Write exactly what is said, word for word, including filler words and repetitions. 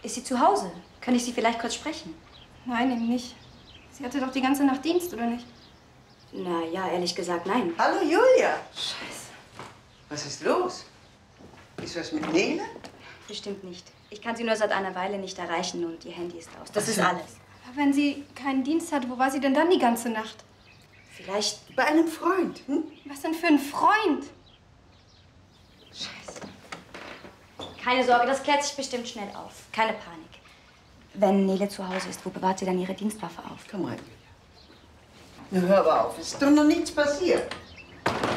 Ist sie zu Hause? Kann ich Sie vielleicht kurz sprechen? Nein, eben nicht. Sie hatte doch die ganze Nacht Dienst, oder nicht? Na ja, ehrlich gesagt, nein. Hallo, Julia. Scheiße. Was ist los? Ist was mit Nele? Bestimmt nicht. Ich kann sie nur seit einer Weile nicht erreichen und ihr Handy ist aus. Das ist alles. Aber wenn sie keinen Dienst hatte, wo war sie denn dann die ganze Nacht? Vielleicht Bei einem Freund, hm? Was denn für ein Freund? Scheiße. Keine Sorge, das klärt sich bestimmt schnell auf. Keine Panik. Wenn Nele zu Hause ist, wo bewahrt sie dann ihre Dienstwaffe auf? Komm rein, Julia. Na, hör aber auf, es ist doch noch nichts passiert.